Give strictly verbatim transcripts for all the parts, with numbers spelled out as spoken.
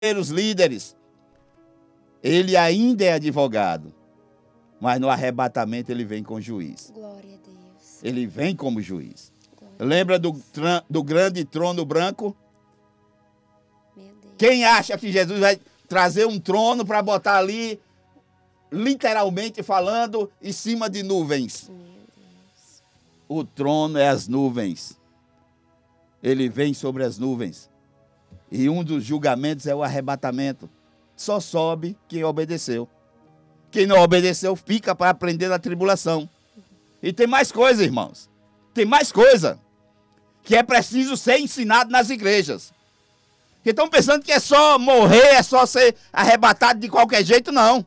os líderes. Ele ainda é advogado, mas no arrebatamento ele vem com juiz. Glória a Deus. Ele vem como juiz. Glória Lembra do, do grande trono branco? Meu Deus. Quem acha que Jesus vai trazer um trono para botar ali, literalmente falando, em cima de nuvens? Meu Deus. O trono é as nuvens. Ele vem sobre as nuvens. E um dos julgamentos é o arrebatamento. Só sobe quem obedeceu. Quem não obedeceu fica para aprender na tribulação. E tem mais coisa, irmãos. Tem mais coisa que é preciso ser ensinado nas igrejas. Porque estão pensando que é só morrer, é só ser arrebatado de qualquer jeito, não.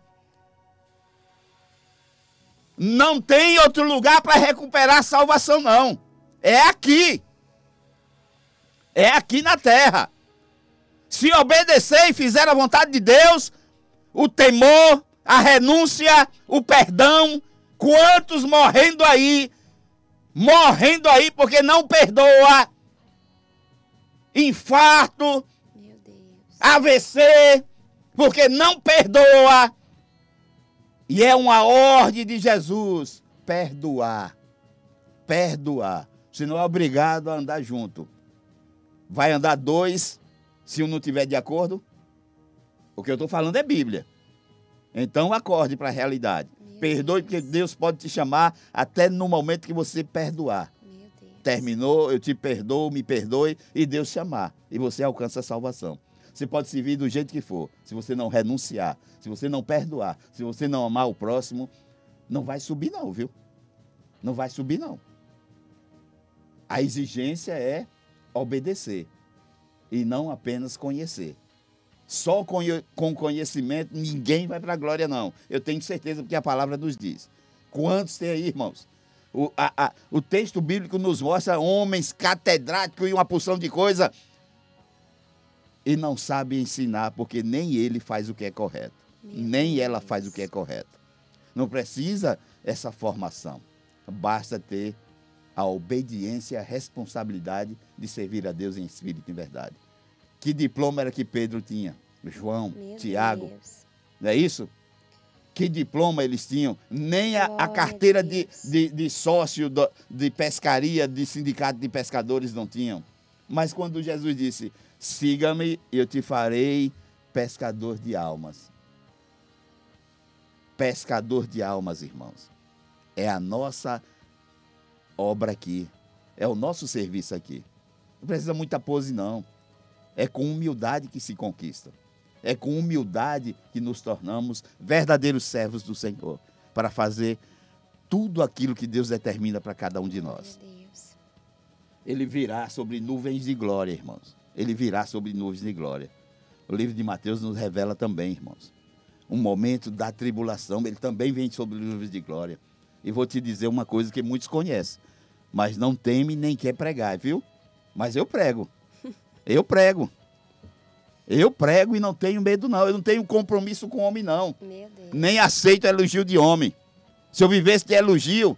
Não tem outro lugar para recuperar a salvação, não. É aqui. É aqui na terra. Se obedecer e fizer a vontade de Deus, o temor, a renúncia, o perdão, quantos morrendo aí, morrendo aí porque não perdoa, infarto, Meu Deus. A V C, porque não perdoa. E é uma ordem de Jesus, perdoar, perdoar. Você não é obrigado a andar junto. Vai andar dois, se um não estiver de acordo. O que eu estou falando é Bíblia. Então acorde para a realidade. Meu Perdoe, Deus. porque Deus pode te chamar até no momento que você perdoar. Meu Deus. Terminou, eu te perdoo, me perdoe, e Deus chamar. E você alcança a salvação. Você pode servir do jeito que for. Se você não renunciar, se você não perdoar, se você não amar o próximo, não vai subir não, viu? Não vai subir não. A exigência é obedecer e não apenas conhecer. Só com conhecimento ninguém vai para a glória, não. Eu tenho certeza, porque a palavra nos diz. Quantos tem aí, irmãos? O, a, a, o texto bíblico nos mostra homens catedráticos e uma porção de coisa e não sabe ensinar, porque nem ele faz o que é correto. Meu Nem Deus. ela faz o que é correto. Não precisa essa formação. Basta ter a obediência e a responsabilidade de servir a Deus em espírito e em verdade. Que diploma era que Pedro tinha? João, Meu Tiago, Deus. não é isso? Que diploma eles tinham? Nem a, a Glória a carteira de, Deus. de, de sócio do- de pescaria, de sindicato de pescadores não tinham. Mas quando Jesus disse, siga-me, eu te farei pescador de almas. Pescador de almas, irmãos. É a nossa obra aqui. É o nosso serviço aqui. Não precisa muita pose, não. É com humildade que se conquista. É com humildade que nos tornamos verdadeiros servos do Senhor, para fazer tudo aquilo que Deus determina para cada um de nós. Glória a Deus. Ele virá sobre nuvens de glória, irmãos. Ele virá sobre nuvens de glória. O livro de Mateus nos revela também, irmãos. Um momento da tribulação, ele também vem sobre nuvens de glória. E vou te dizer uma coisa que muitos conhecem, mas não teme nem quer pregar, viu? Mas eu prego. Eu prego. Eu prego e não tenho medo, não. Eu não tenho compromisso com homem, não. Meu Deus. Nem aceito elogio de homem. Se eu vivesse de elogio,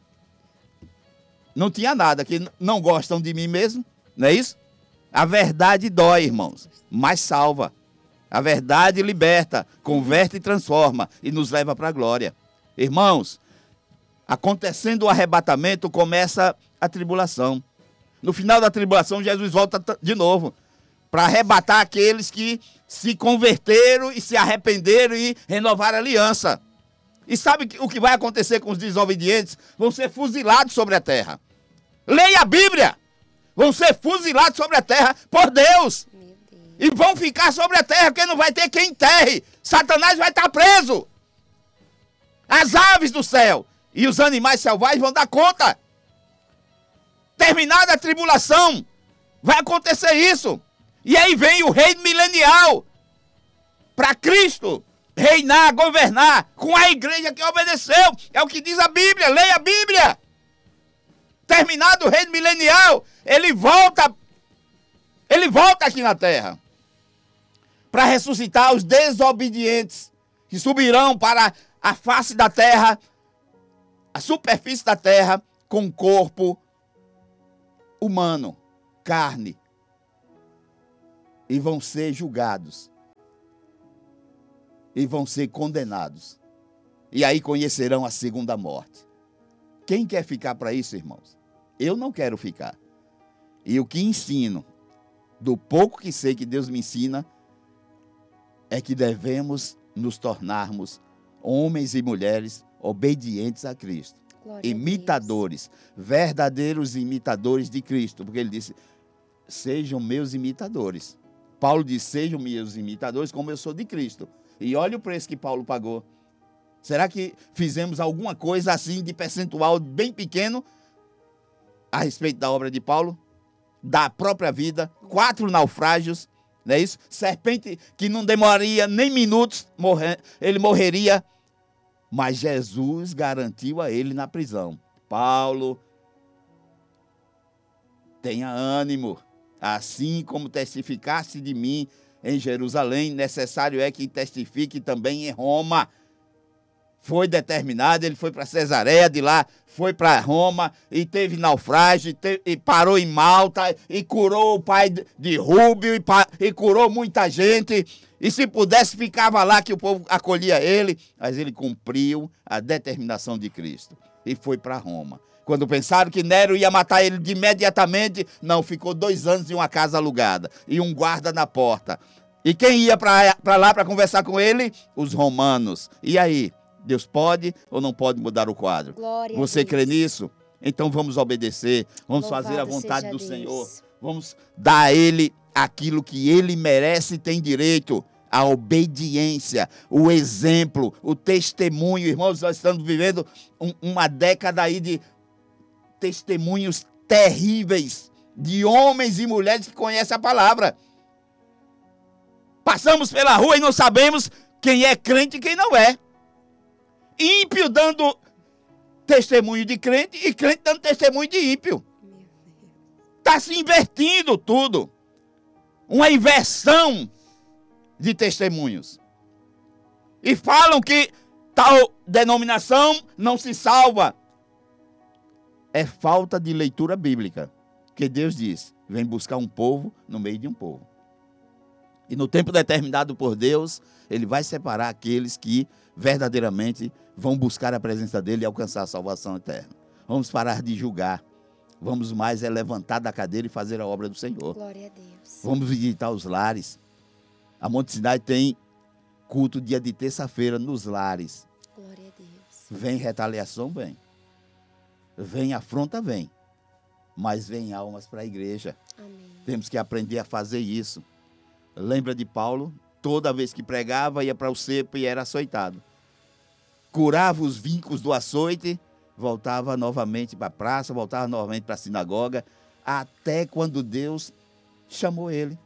não tinha nada, que não gostam de mim mesmo, não é isso? A verdade dói, irmãos, mas salva. A verdade liberta, converte e transforma e nos leva para a glória. Irmãos, acontecendo o arrebatamento, começa a tribulação. No final da tribulação, Jesus volta de novo para arrebatar aqueles que se converteram e se arrependeram e renovaram a aliança. E sabe o que vai acontecer com os desobedientes? Vão ser fuzilados sobre a terra. Leia a Bíblia! Vão ser fuzilados sobre a terra por Deus. Meu Deus. E vão ficar sobre a terra, porque não vai ter quem enterre. Satanás vai estar preso. As aves do céu e os animais selvagens vão dar conta. Terminada a tribulação, vai acontecer isso. E aí vem o reino milenial para Cristo reinar, governar com a igreja que obedeceu. É o que diz a Bíblia, leia a Bíblia. Terminado o reino milenial, ele volta, ele volta aqui na terra para ressuscitar os desobedientes que subirão para a face da terra, a superfície da terra, com corpo humano, carne, e vão ser julgados e vão ser condenados. E aí conhecerão a segunda morte. Quem quer ficar para isso, irmãos? Eu não quero ficar. E o que ensino, do pouco que sei que Deus me ensina, é que devemos nos tornarmos homens e mulheres obedientes a Cristo. Glória Imitadores, verdadeiros imitadores de Cristo. Porque ele disse, sejam meus imitadores. Paulo disse, sejam meus imitadores como eu sou de Cristo. E olha o preço que Paulo pagou. Será que fizemos alguma coisa assim de percentual bem pequeno a respeito da obra de Paulo? Da própria vida, quatro naufrágios, não é isso? Serpente que não demoraria nem minutos, morrer, ele morreria, mas Jesus garantiu a ele na prisão. Paulo, tenha ânimo, assim como testificaste de mim em Jerusalém, necessário é que testifique também em Roma. Foi determinado, ele foi para Cesareia, de lá foi para Roma, e teve naufrágio, e, teve, e parou em Malta, e curou o pai de Rúbio, e, e curou muita gente, e se pudesse ficava lá que o povo acolhia ele, mas ele cumpriu a determinação de Cristo, e foi para Roma. Quando pensaram que Nero ia matar ele de imediatamente, não, ficou dois anos em uma casa alugada, e um guarda na porta. E quem ia para lá para conversar com ele? Os romanos. E aí? Deus pode ou não pode mudar o quadro? Glória Você a Deus. crê nisso? Então vamos obedecer, vamos Louvado fazer a vontade seja do Deus. Senhor. Vamos dar a Ele aquilo que Ele merece e tem direito. A obediência, o exemplo, o testemunho. Irmãos, nós estamos vivendo um, uma década aí de testemunhos terríveis de homens e mulheres que conhecem a palavra. Passamos pela rua e não sabemos quem é crente e quem não é. Ímpio dando testemunho de crente e crente dando testemunho de ímpio. Está se invertindo tudo. Uma inversão de testemunhos. E falam que tal denominação não se salva. É falta de leitura bíblica. Porque Deus diz, vem buscar um povo no meio de um povo. E no tempo determinado por Deus, Ele vai separar aqueles que verdadeiramente vão buscar a presença dEle e alcançar a salvação eterna. Vamos parar de julgar. Vamos mais é levantar da cadeira e fazer a obra do Senhor. Glória a Deus. Vamos visitar os lares. A Monte Sinai tem culto dia de terça-feira nos lares. Glória a Deus. Vem retaliação, vem. Vem afronta, vem. Mas vem almas para a igreja. Amém. Temos que aprender a fazer isso. Lembra de Paulo? Toda vez que pregava, ia para o cepo e era açoitado. Curava os vincos do açoite, voltava novamente para a praça, voltava novamente para a sinagoga, até quando Deus chamou ele.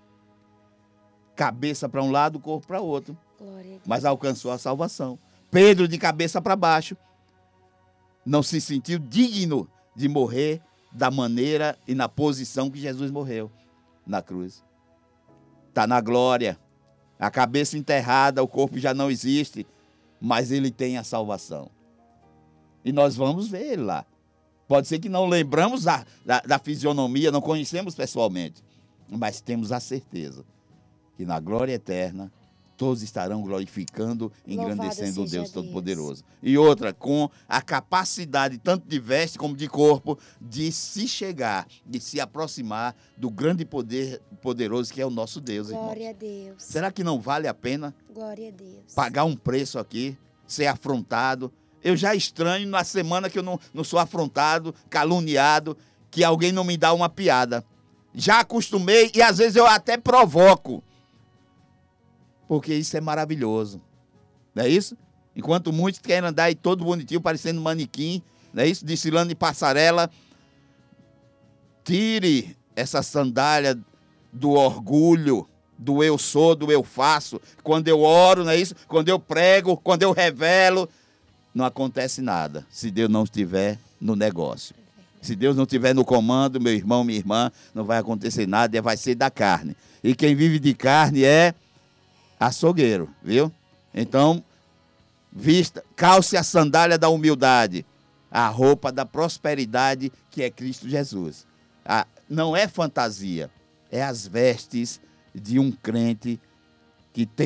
Cabeça para um lado, corpo para outro. Glória a Deus. Mas alcançou a salvação. Pedro, de cabeça para baixo, não se sentiu digno de morrer da maneira e na posição que Jesus morreu na cruz. Está na glória. A cabeça enterrada, o corpo já não existe, mas ele tem a salvação. E nós vamos ver ele lá. Pode ser que não lembramos da, da, da fisionomia, não conhecemos pessoalmente, mas temos a certeza que na glória eterna todos estarão glorificando, engrandecendo o seja Deus Deus. Todo-Poderoso. E outra, com a capacidade, tanto de veste como de corpo, de se chegar, de se aproximar do grande poder poderoso que é o nosso Deus, irmãos. Glória a Deus. Será que não vale a pena Glória a Deus. pagar um preço aqui, ser afrontado? Eu já estranho na semana que eu não, não sou afrontado, caluniado, que alguém não me dá uma piada. Já acostumei e às vezes eu até provoco. Porque isso é maravilhoso. Não é isso? Enquanto muitos querem andar aí todo bonitinho, parecendo manequim, não é isso? Desfilando em passarela. Tire essa sandália do orgulho, do eu sou, do eu faço. Quando eu oro, não é isso? Quando eu prego, quando eu revelo, não acontece nada se Deus não estiver no negócio. Se Deus não estiver no comando, meu irmão, minha irmã, não vai acontecer nada, vai ser da carne. E quem vive de carne é açougueiro, viu? Então, vista, calce a sandália da humildade, a roupa da prosperidade que é Cristo Jesus. Ah, não é fantasia, é as vestes de um crente que tem